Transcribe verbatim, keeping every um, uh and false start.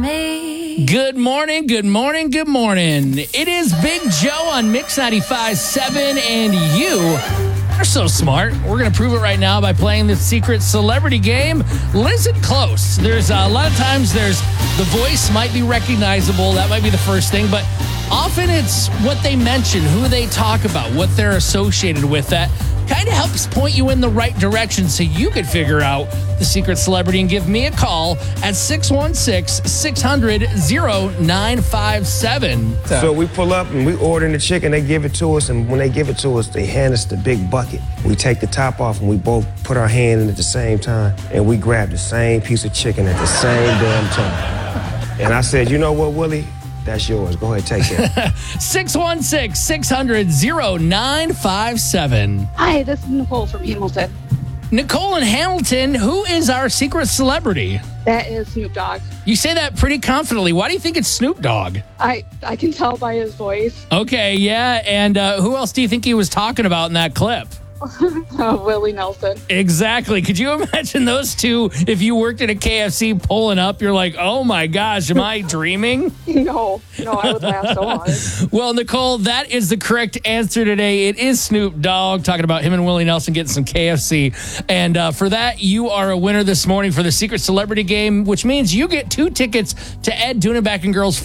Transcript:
Good morning, good morning, good morning. It is Big Joe on Mix ninety-five point seven, and you are so smart. We're going to prove it right now by playing the secret celebrity game. Listen close. There's a lot of times there's the voice might be recognizable. That might be the first thing, but often it's what they mention, who they talk about, what they're associated with that kind of helps point you in the right direction so you could figure out the secret celebrity and give me a call at six one six, six hundred, oh nine five seven. So we pull up and we order the chicken, they give it to us, and when they give it to us, they hand us the big bucket. We take the top off and we both put our hand in at the same time, and we grab the same piece of chicken at the same damn time. And I said, you know what, Willie? That's yours. Go ahead, take it. six one six, six hundred, oh nine five seven. Hi, this is Nicole from Hamilton. Nicole in Hamilton, who is our secret celebrity? That is Snoop Dogg. You say that pretty confidently. Why do you think it's Snoop Dogg? I, I can tell by his voice. Okay, yeah. And uh, who else do you think he was talking about in that clip? uh, Willie Nelson. Exactly. Could you imagine those two if you worked at a K F C pulling up? You're like, oh my gosh, am I dreaming? No, no, I would laugh so hard. Well, Nicole, that is the correct answer today. It is Snoop Dogg, talking about him and Willie Nelson getting some K F C. And uh, for that, you are a winner this morning for the Secret Celebrity Game, which means you get two tickets to Ed Duneback and Girls